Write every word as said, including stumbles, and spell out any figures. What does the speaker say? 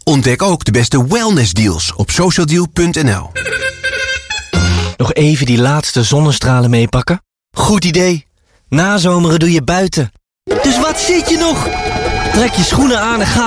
Ontdek ook de beste wellnessdeals op socialdeal punt n l. Nog even die laatste zonnestralen meepakken? Goed idee. Nazomeren doe je buiten. Dus wat zit je nog? Trek je schoenen aan en ga